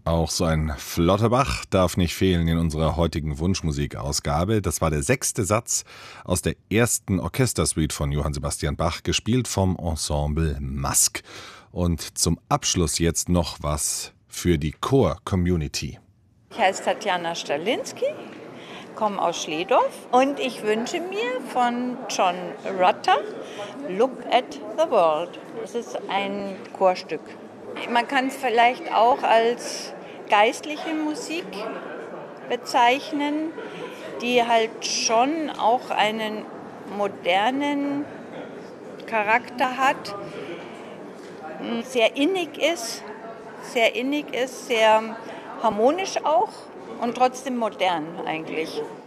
Auch so ein flotter Bach darf nicht fehlen in unserer heutigen Wunschmusikausgabe. Das war der 6. Satz aus der ersten Orchestersuite von Johann Sebastian Bach, gespielt vom Ensemble Mask. Und zum Abschluss jetzt noch was für die Chor-Community. Ich heiße Tatjana Stalinski, komme aus Schlehdorf und ich wünsche mir von John Rutter Look at the World. Das ist ein Chorstück. Man kann es vielleicht auch als geistliche Musik bezeichnen, die halt schon auch einen modernen Charakter hat, sehr innig ist, sehr harmonisch auch und trotzdem modern eigentlich.